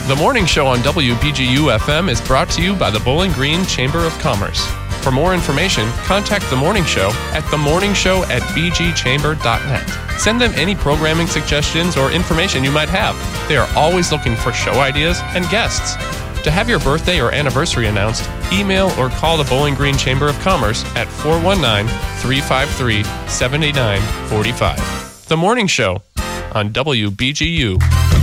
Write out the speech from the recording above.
The morning show on WBGU-FM is brought to you by the Bowling Green Chamber of Commerce. For more information, contact The Morning Show at themorningshow@bgchamber.net. Send them any programming suggestions or information you might have. They are always looking for show ideas and guests. To have your birthday or anniversary announced, email or call the Bowling Green Chamber of Commerce at 419-353-7945. The Morning Show on WBGU.